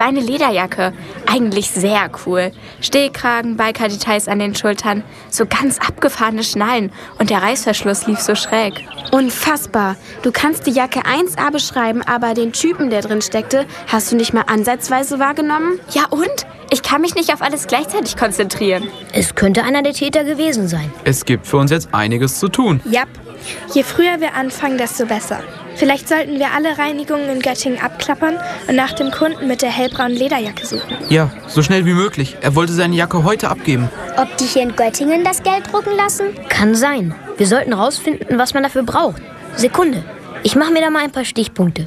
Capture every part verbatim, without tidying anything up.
kleine Lederjacke. Eigentlich sehr cool. Stehkragen, Biker-Details an den Schultern, so ganz abgefahrene Schnallen und der Reißverschluss lief so schräg. Unfassbar. Du kannst die Jacke eins a beschreiben, aber den Typen, der drin steckte, hast du nicht mal ansatzweise wahrgenommen? Ja und? Ich kann mich nicht auf alles gleichzeitig konzentrieren. Es könnte einer der Täter gewesen sein. Es gibt für uns jetzt einiges zu tun. Jap. Je früher wir anfangen, desto besser. Vielleicht sollten wir alle Reinigungen in Göttingen abklappern und nach dem Kunden mit der hellbraunen Lederjacke suchen. Ja, so schnell wie möglich. Er wollte seine Jacke heute abgeben. Ob die hier in Göttingen das Geld drucken lassen? Kann sein. Wir sollten rausfinden, was man dafür braucht. Sekunde. Ich mache mir da mal ein paar Stichpunkte.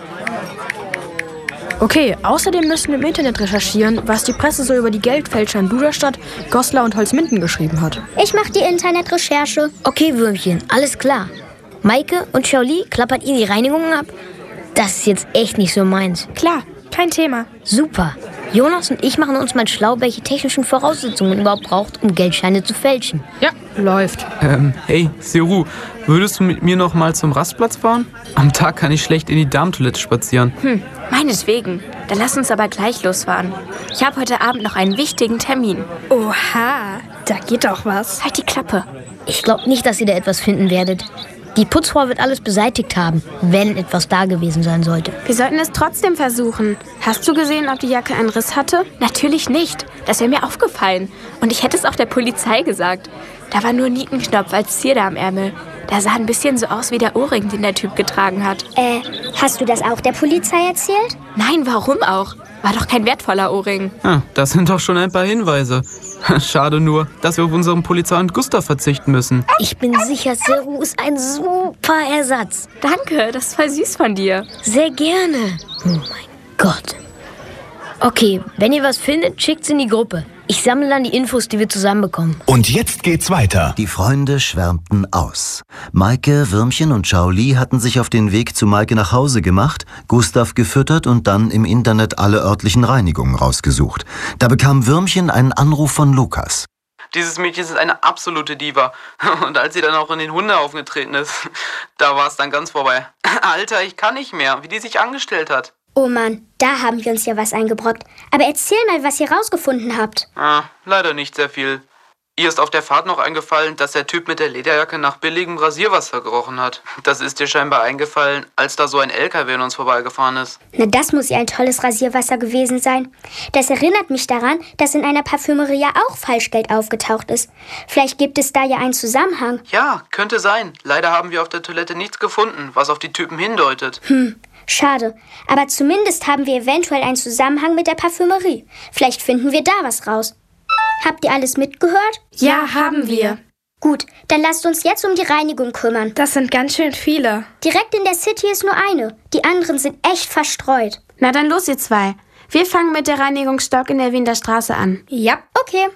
Okay, außerdem müssen wir im Internet recherchieren, was die Presse so über die Geldfälscher in Duderstadt, Goslar und Holzminden geschrieben hat. Ich mache die Internetrecherche. Okay, Würmchen, alles klar. Maike und Shaoli, klappert ihr die Reinigungen ab? Das ist jetzt echt nicht so meins. Klar, kein Thema. Super. Jonas und ich machen uns mal schlau, welche technischen Voraussetzungen man überhaupt braucht, um Geldscheine zu fälschen. Ja, läuft. Ähm, hey, Seru, würdest du mit mir noch mal zum Rastplatz fahren? Am Tag kann ich schlecht in die Darmtoilette spazieren. Hm, meinetwegen. Dann lass uns aber gleich losfahren. Ich habe heute Abend noch einen wichtigen Termin. Oha, da geht doch was. Halt die Klappe. Ich glaube nicht, dass ihr da etwas finden werdet. Die Putzfrau wird alles beseitigt haben, wenn etwas da gewesen sein sollte. Wir sollten es trotzdem versuchen. Hast du gesehen, ob die Jacke einen Riss hatte? Natürlich nicht. Das wäre mir aufgefallen. Und ich hätte es auch der Polizei gesagt. Da war nur ein Nietenknopf als Zierde am Ärmel. Der sah ein bisschen so aus wie der Ohrring, den der Typ getragen hat. Äh, hast du das auch der Polizei erzählt? Nein, warum auch? War doch kein wertvoller Ohrring. Ja, das sind doch schon ein paar Hinweise. Schade nur, dass wir auf unseren Polizeiant Gustav verzichten müssen. Ich bin sicher, Seru ist ein super Ersatz. Danke, das ist voll süß von dir. Sehr gerne. Oh mein Gott. Okay, wenn ihr was findet, schickt's in die Gruppe. Ich sammle dann die Infos, die wir zusammenbekommen. Und jetzt geht's weiter. Die Freunde schwärmten aus. Maike, Würmchen und Shaoli hatten sich auf den Weg zu Maike nach Hause gemacht, Gustav gefüttert und dann im Internet alle örtlichen Reinigungen rausgesucht. Da bekam Würmchen einen Anruf von Lukas. Dieses Mädchen ist eine absolute Diva. Und als sie dann auch in den Hundehaufen getreten ist, da war es dann ganz vorbei. Alter, ich kann nicht mehr, wie die sich angestellt hat. Oh Mann, da haben wir uns ja was eingebrockt. Aber erzähl mal, was ihr rausgefunden habt. Ah, leider nicht sehr viel. Ihr ist auf der Fahrt noch eingefallen, dass der Typ mit der Lederjacke nach billigem Rasierwasser gerochen hat. Das ist dir scheinbar eingefallen, als da so ein L K W an uns vorbeigefahren ist. Na, das muss ja ein tolles Rasierwasser gewesen sein. Das erinnert mich daran, dass in einer Parfümerie ja auch Falschgeld aufgetaucht ist. Vielleicht gibt es da ja einen Zusammenhang. Ja, könnte sein. Leider haben wir auf der Toilette nichts gefunden, was auf die Typen hindeutet. Hm. Schade, aber zumindest haben wir eventuell einen Zusammenhang mit der Parfümerie. Vielleicht finden wir da was raus. Habt ihr alles mitgehört? Ja, haben wir. Gut, dann lasst uns jetzt um die Reinigung kümmern. Das sind ganz schön viele. Direkt in der City ist nur eine. Die anderen sind echt verstreut. Na dann los, ihr zwei. Wir fangen mit der Reinigungsstock in der Wiener Straße an. Ja, okay.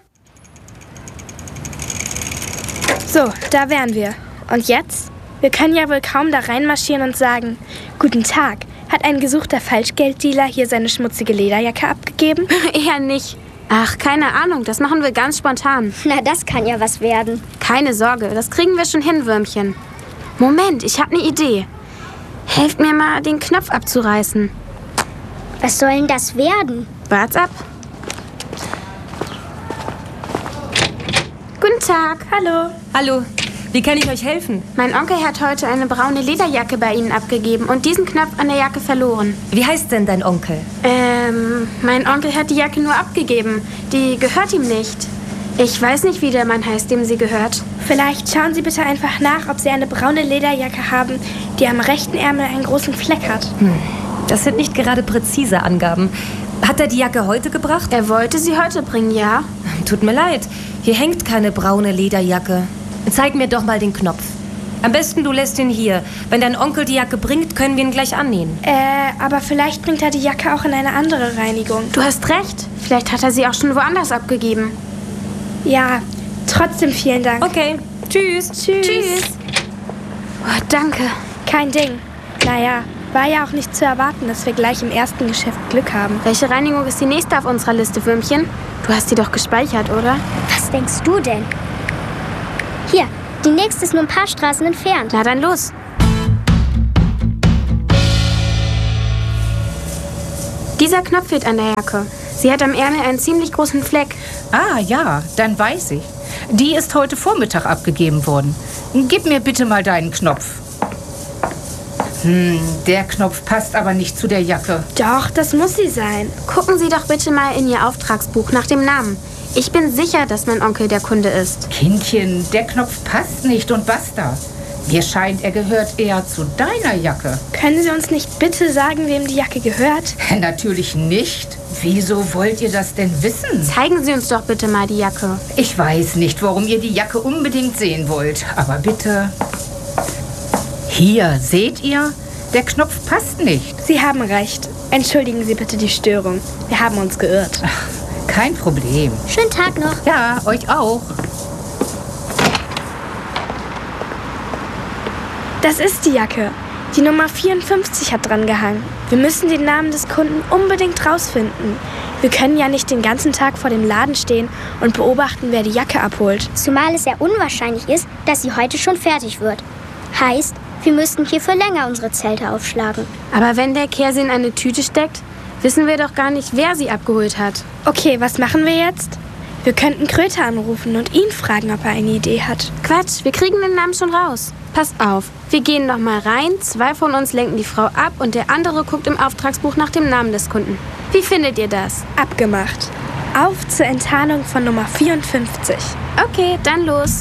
So, da wären wir. Und jetzt? Wir können ja wohl kaum da reinmarschieren und sagen, guten Tag, hat ein gesuchter Falschgelddealer hier seine schmutzige Lederjacke abgegeben? Eher nicht. Ach, keine Ahnung, das machen wir ganz spontan. Na, das kann ja was werden. Keine Sorge, das kriegen wir schon hin, Würmchen. Moment, ich habe eine Idee. Helft mir mal, den Knopf abzureißen. Was soll denn das werden? Wart's ab. Guten Tag. Hallo. Hallo. Wie kann ich euch helfen? Mein Onkel hat heute eine braune Lederjacke bei Ihnen abgegeben und diesen Knopf an der Jacke verloren. Wie heißt denn dein Onkel? Ähm, mein Onkel hat die Jacke nur abgegeben. Die gehört ihm nicht. Ich weiß nicht, wie der Mann heißt, dem sie gehört. Vielleicht schauen Sie bitte einfach nach, ob Sie eine braune Lederjacke haben, die am rechten Ärmel einen großen Fleck hat. Hm. Das sind nicht gerade präzise Angaben. Hat er die Jacke heute gebracht? Er wollte sie heute bringen, ja. Tut mir leid. Hier hängt keine braune Lederjacke. Zeig mir doch mal den Knopf. Am besten, du lässt ihn hier. Wenn dein Onkel die Jacke bringt, können wir ihn gleich annähen. Äh, aber vielleicht bringt er die Jacke auch in eine andere Reinigung. Du hast recht. Vielleicht hat er sie auch schon woanders abgegeben. Ja, trotzdem vielen Dank. Okay, tschüss. Tschüss. Tschüss. Oh, danke. Kein Ding. Naja, war ja auch nicht zu erwarten, dass wir gleich im ersten Geschäft Glück haben. Welche Reinigung ist die nächste auf unserer Liste, Würmchen? Du hast die doch gespeichert, oder? Was denkst du denn? Hier, die nächste ist nur ein paar Straßen entfernt. Na dann los. Dieser Knopf fehlt an der Jacke. Sie hat am Ärmel einen ziemlich großen Fleck. Ah, ja, dann weiß ich. Die ist heute Vormittag abgegeben worden. Gib mir bitte mal deinen Knopf. Hm, der Knopf passt aber nicht zu der Jacke. Doch, das muss sie sein. Gucken Sie doch bitte mal in Ihr Auftragsbuch nach dem Namen. Ich bin sicher, dass mein Onkel der Kunde ist. Kindchen, der Knopf passt nicht und basta. Mir scheint, er gehört eher zu deiner Jacke. Können Sie uns nicht bitte sagen, wem die Jacke gehört? Natürlich nicht. Wieso wollt ihr das denn wissen? Zeigen Sie uns doch bitte mal die Jacke. Ich weiß nicht, warum ihr die Jacke unbedingt sehen wollt. Aber bitte... Hier, seht ihr? Der Knopf passt nicht. Sie haben recht. Entschuldigen Sie bitte die Störung. Wir haben uns geirrt. Ach, kein Problem. Schönen Tag noch. Ja, euch auch. Das ist die Jacke. Die Nummer vierundfünfzig hat dran gehangen. Wir müssen den Namen des Kunden unbedingt rausfinden. Wir können ja nicht den ganzen Tag vor dem Laden stehen und beobachten, wer die Jacke abholt. Zumal es sehr unwahrscheinlich ist, dass sie heute schon fertig wird. Heißt, wir müssten hier für länger unsere Zelte aufschlagen. Aber wenn der Kerl sie in eine Tüte steckt, wissen wir doch gar nicht, wer sie abgeholt hat. Okay, was machen wir jetzt? Wir könnten Kröte anrufen und ihn fragen, ob er eine Idee hat. Quatsch, wir kriegen den Namen schon raus. Passt auf, wir gehen noch mal rein, zwei von uns lenken die Frau ab und der andere guckt im Auftragsbuch nach dem Namen des Kunden. Wie findet ihr das? Abgemacht. Auf zur Enttarnung von Nummer vierundfünfzig. Okay, dann los.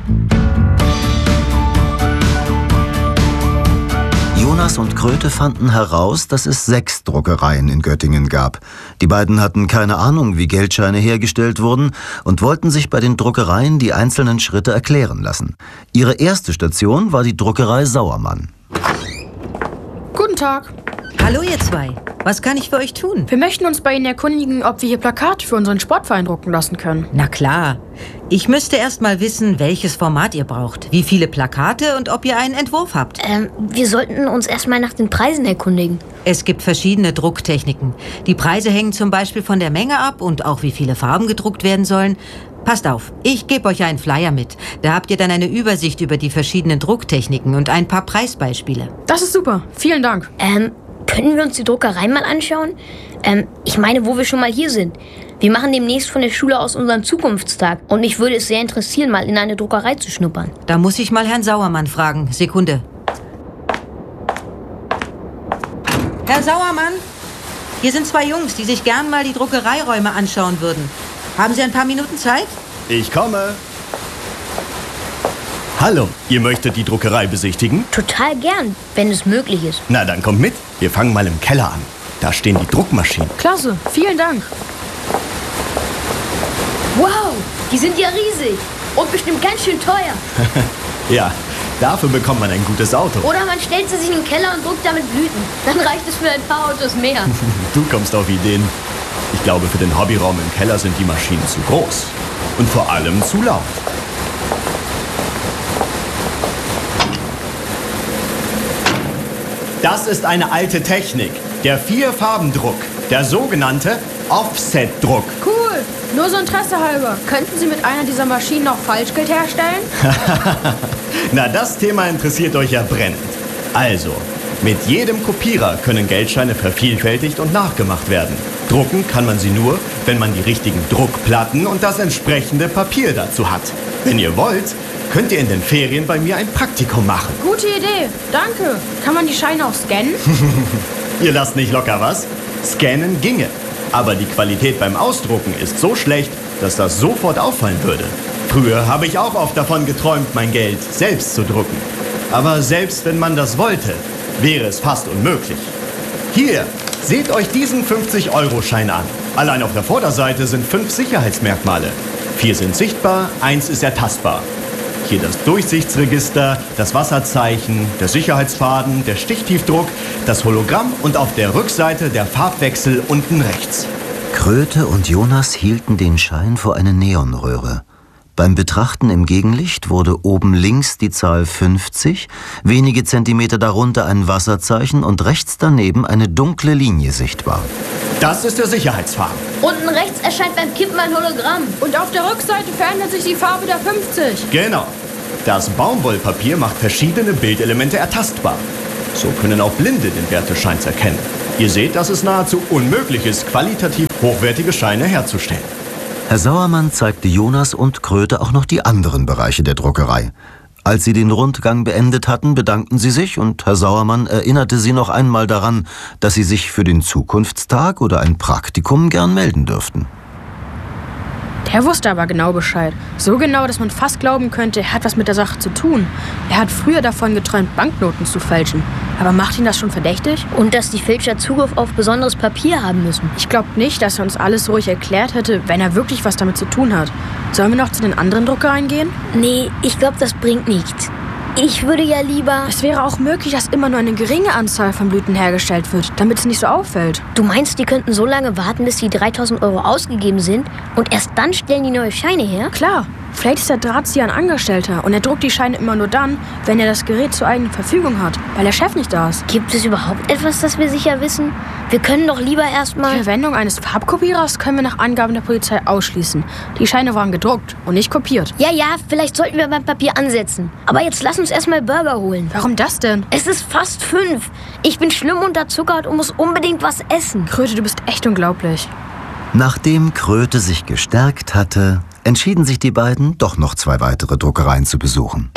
Jonas und Kröte fanden heraus, dass es sechs Druckereien in Göttingen gab. Die beiden hatten keine Ahnung, wie Geldscheine hergestellt wurden und wollten sich bei den Druckereien die einzelnen Schritte erklären lassen. Ihre erste Station war die Druckerei Sauermann. Guten Tag. Hallo ihr zwei. Was kann ich für euch tun? Wir möchten uns bei Ihnen erkundigen, ob wir hier Plakate für unseren Sportverein drucken lassen können. Na klar. Ich müsste erst mal wissen, welches Format ihr braucht, wie viele Plakate und ob ihr einen Entwurf habt. Ähm, wir sollten uns erst mal nach den Preisen erkundigen. Es gibt verschiedene Drucktechniken. Die Preise hängen zum Beispiel von der Menge ab und auch wie viele Farben gedruckt werden sollen. Passt auf, ich gebe euch einen Flyer mit. Da habt ihr dann eine Übersicht über die verschiedenen Drucktechniken und ein paar Preisbeispiele. Das ist super. Vielen Dank. Ähm, können wir uns die Druckerei mal anschauen? Ähm, ich meine, wo wir schon mal hier sind. Wir machen demnächst von der Schule aus unseren Zukunftstag. Und mich würde es sehr interessieren, mal in eine Druckerei zu schnuppern. Da muss ich mal Herrn Sauermann fragen. Sekunde. Herr Sauermann, hier sind zwei Jungs, die sich gern mal die Druckereiräume anschauen würden. Haben Sie ein paar Minuten Zeit? Ich komme. Hallo, ihr möchtet die Druckerei besichtigen? Total gern, wenn es möglich ist. Na, dann kommt mit. Wir fangen mal im Keller an. Da stehen die Druckmaschinen. Klasse, vielen Dank. Wow, die sind ja riesig und bestimmt ganz schön teuer. Ja, dafür bekommt man ein gutes Auto. Oder man stellt sie sich in den Keller und druckt damit Blüten. Dann reicht es für ein paar Autos mehr. Du kommst auf Ideen. Ich glaube, für den Hobbyraum im Keller sind die Maschinen zu groß. Und vor allem zu laut. Das ist eine alte Technik. Der Vier-Farben-Druck. Der sogenannte Offset-Druck. Cool. Nur so Interesse halber. Könnten Sie mit einer dieser Maschinen auch Falschgeld herstellen? Na, das Thema interessiert euch ja brennend. Also, mit jedem Kopierer können Geldscheine vervielfältigt und nachgemacht werden. Drucken kann man sie nur, wenn man die richtigen Druckplatten und das entsprechende Papier dazu hat. Wenn ihr wollt, könnt ihr in den Ferien bei mir ein Praktikum machen. Gute Idee. Danke. Kann man die Scheine auch scannen? Ihr lasst nicht locker, was? Scannen ginge. Aber die Qualität beim Ausdrucken ist so schlecht, dass das sofort auffallen würde. Früher habe ich auch oft davon geträumt, mein Geld selbst zu drucken. Aber selbst wenn man das wollte, wäre es fast unmöglich. Hier, seht euch diesen fünfzig-Euro-Schein an. Allein auf der Vorderseite sind fünf Sicherheitsmerkmale. Vier sind sichtbar, eins ist ertastbar. Hier das Durchsichtsregister, das Wasserzeichen, der Sicherheitsfaden, der Stichtiefdruck, das Hologramm und auf der Rückseite der Farbwechsel unten rechts. Kröte und Jonas hielten den Schein vor eine Neonröhre. Beim Betrachten im Gegenlicht wurde oben links die Zahl fünfzig, wenige Zentimeter darunter ein Wasserzeichen und rechts daneben eine dunkle Linie sichtbar. Das ist der Sicherheitsfaden. Unten rechts erscheint beim Kippen ein Hologramm. Und auf der Rückseite verändert sich die Farbe der fünfzig. Genau. Das Baumwollpapier macht verschiedene Bildelemente ertastbar. So können auch Blinde den Wert des Scheins erkennen. Ihr seht, dass es nahezu unmöglich ist, qualitativ hochwertige Scheine herzustellen. Herr Sauermann zeigte Jonas und Kröte auch noch die anderen Bereiche der Druckerei. Als sie den Rundgang beendet hatten, bedankten sie sich und Herr Sauermann erinnerte sie noch einmal daran, dass sie sich für den Zukunftstag oder ein Praktikum gern melden dürften. Der wusste aber genau Bescheid. So genau, dass man fast glauben könnte, er hat was mit der Sache zu tun. Er hat früher davon geträumt, Banknoten zu fälschen. Aber macht ihn das schon verdächtig? Und dass die Fälscher Zugriff auf besonderes Papier haben müssen. Ich glaube nicht, dass er uns alles so ruhig erklärt hätte, wenn er wirklich was damit zu tun hat. Sollen wir noch zu den anderen Druckereien gehen? Nee, ich glaube, das bringt nichts. Ich würde ja lieber... Es wäre auch möglich, dass immer nur eine geringe Anzahl von Blüten hergestellt wird, damit es nicht so auffällt. Du meinst, die könnten so lange warten, bis die dreitausend Euro ausgegeben sind und erst dann stellen die neue Scheine her? Klar. Vielleicht ist der Drahtzieher ein Angestellter und er druckt die Scheine immer nur dann, wenn er das Gerät zur eigenen Verfügung hat, weil der Chef nicht da ist. Gibt es überhaupt etwas, das wir sicher wissen? Wir können doch lieber erstmal... Die Verwendung eines Farbkopierers können wir nach Angaben der Polizei ausschließen. Die Scheine waren gedruckt und nicht kopiert. Ja, ja, vielleicht sollten wir beim Papier ansetzen. Aber jetzt lass uns erstmal Burger holen. Warum das denn? Es ist fast fünf. Ich bin schlimm unterzuckert und muss unbedingt was essen. Kröte, du bist echt unglaublich. Nachdem Kröte sich gestärkt hatte, entschieden sich die beiden, doch noch zwei weitere Druckereien zu besuchen.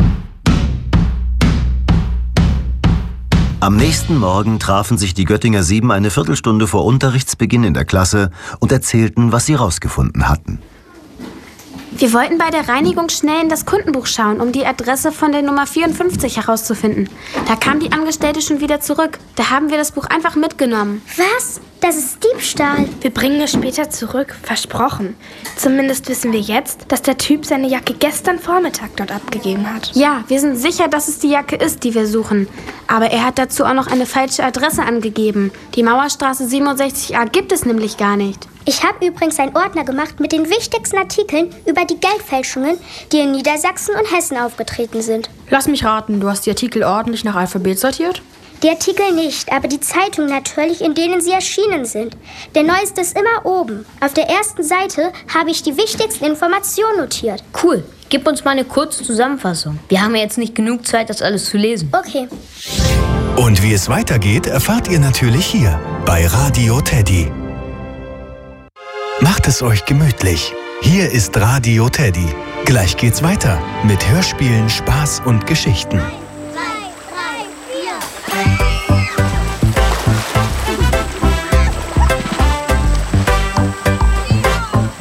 Am nächsten Morgen trafen sich die Göttinger Sieben eine Viertelstunde vor Unterrichtsbeginn in der Klasse und erzählten, was sie rausgefunden hatten. Wir wollten bei der Reinigung schnell in das Kundenbuch schauen, um die Adresse von der Nummer vierundfünfzig herauszufinden. Da kam die Angestellte schon wieder zurück. Da haben wir das Buch einfach mitgenommen. Was? Das ist Diebstahl. Wir bringen es später zurück, versprochen. Zumindest wissen wir jetzt, dass der Typ seine Jacke gestern Vormittag dort abgegeben hat. Ja, wir sind sicher, dass es die Jacke ist, die wir suchen. Aber er hat dazu auch noch eine falsche Adresse angegeben. Die Mauerstraße siebenundsechzig a gibt es nämlich gar nicht. Ich habe übrigens einen Ordner gemacht mit den wichtigsten Artikeln über die Geldfälschungen, die in Niedersachsen und Hessen aufgetreten sind. Lass mich raten, du hast die Artikel ordentlich nach Alphabet sortiert? Die Artikel nicht, aber die Zeitungen natürlich, in denen sie erschienen sind. Der neueste ist immer oben. Auf der ersten Seite habe ich die wichtigsten Informationen notiert. Cool. Gib uns mal eine kurze Zusammenfassung. Wir haben ja jetzt nicht genug Zeit, das alles zu lesen. Okay. Und wie es weitergeht, erfahrt ihr natürlich hier bei Radio Teddy. Macht es euch gemütlich. Hier ist Radio Teddy. Gleich geht's weiter mit Hörspielen, Spaß und Geschichten.